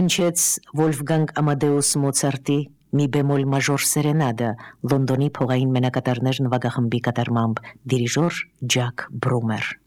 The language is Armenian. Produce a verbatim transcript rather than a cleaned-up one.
հնչեց Վոլֆգանգ Ամադեուս Մոցարտի մի բեմոլ մաժոր սերենադը Լոնդոնի փողային մենակատարներ նվագախմբի կատարմամբ դիրիժոր Ջակ Բրումեր։